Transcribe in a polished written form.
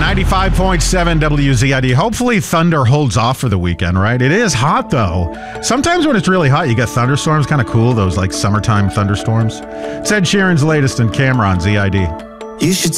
95.7 WZID. Hopefully thunder holds off for the weekend, right? It is hot, though. Sometimes when it's really hot, you get thunderstorms. Kind of cool, those like summertime thunderstorms. It's Ed Sheeran's latest in Camera on ZID. You should